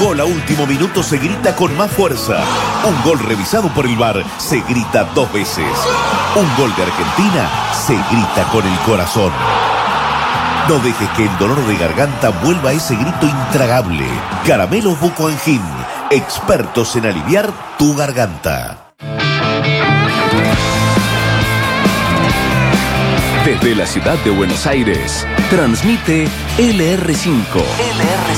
gol a último minuto se grita con más fuerza. Un gol revisado por el VAR se grita 2 veces. Un gol de Argentina se grita con el corazón. No dejes que el dolor de garganta vuelva a ese grito intragable. Caramelos Buco Angin, expertos en aliviar tu garganta. Desde la ciudad de Buenos Aires, transmite LR5.